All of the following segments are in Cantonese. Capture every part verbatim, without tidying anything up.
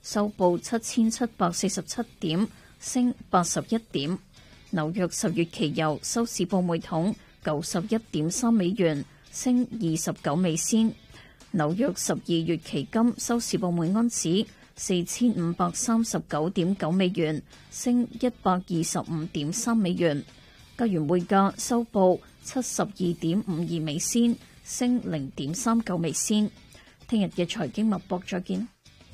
收報七千七百四十七點，升八十一點。紐約十月期油收市報每桶九十一點三美元，升二十九美仙。紐約十二月期金收市報每盎司四千五百三十九點九美元，升一百二十五點三美元。加元匯價收報七十二點五二美仙，升零點三九美仙。聽日嘅財經脈搏再見。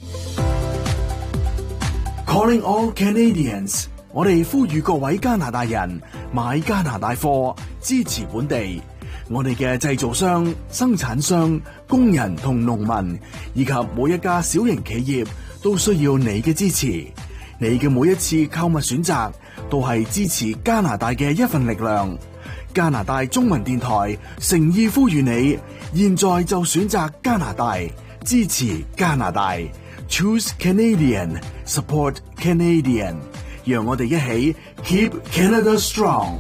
Calling all Canadians， 我哋呼籲各位加拿大人買加拿大貨，支持本地。我哋嘅製造商、生產商、工人同農民，以及每一家小型企業，都需要你嘅支持。你嘅每一次購物選擇，都係支持加拿大嘅一份力量。加拿大中文電台誠意呼籲你，現在就選擇加拿大，支持加拿大。Choose Canadian, support Canadian。讓我哋一起 Keep Canada Strong。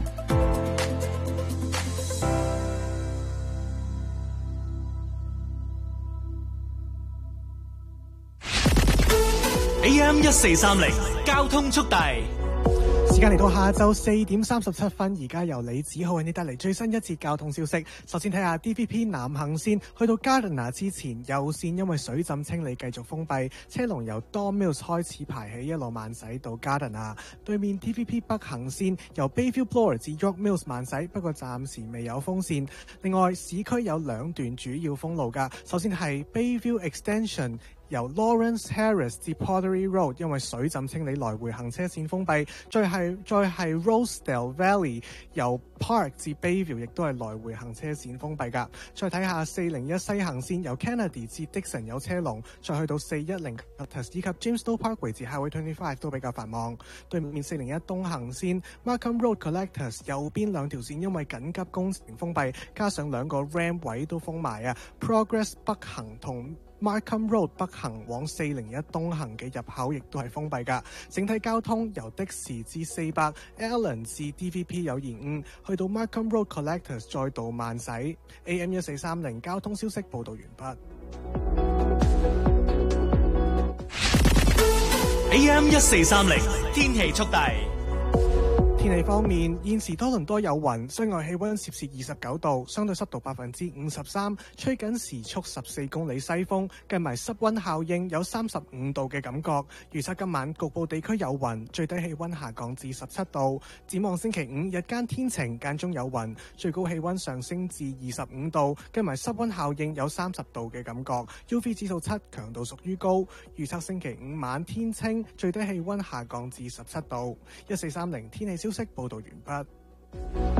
A M 一四三零交通速遞， 時間嚟到下晝四點三十七分，而家由李子浩為你帶嚟最新一節交通消息。首先睇下 D V P 南行線去到 Gardiner 之前，右線因為水浸清理繼續封閉，車龍由 Don Mills 開始排起，一路慢駛到 Gardiner。對面 D V P 北行線由 Bayview Bloor 至 York Mills 慢駛，不過暫時未有封線。另外市區有兩段主要封路㗎，首先係 Bayview Extension。由 Lawrence Harris 至 Pottery Road 因為水浸清理來回行車線封閉，再係再係 Rosedale Valley 由 Park 至 Bayview 亦都係來回行車線封閉㗎。再睇下四零一西行線由 Kennedy 至 Dixon 有車龍，再去到四一零 Cactus 以及 Jamestown Parkway 至 Highway 二十五都比較繁忙。對面四零一東行線 Markham Road Collectors 右邊兩條線因為緊急工程封閉，加上兩個 ramp 位都封埋啊。Progress 北行同Markham Road 北行往四零一東行嘅入口亦都係封閉㗎。整體交通由的士至四百 Allen 至 D V P 有延誤，去到 Markham Road Collectors 再度慢駛。A M 一四三零交通消息報導完畢。 A M 一四三零天氣速遞。 天氣方面，現時多倫多有雲，室外氣溫攝氏二十九度，相對濕度百分之五十三，吹緊時速十四公里西風，計埋濕溫效應有三十五度嘅感覺。預測今晚局部地區有雲，最低氣溫下降至十七度。展望星期五日間天晴，間中有雲，最高氣溫上升至二十五度，計埋濕溫效應有三十度嘅感覺。U V 指數七，強度屬於高。預測星期五晚天清，最低氣溫下降至十七度。一四三零天氣消息報道完畢。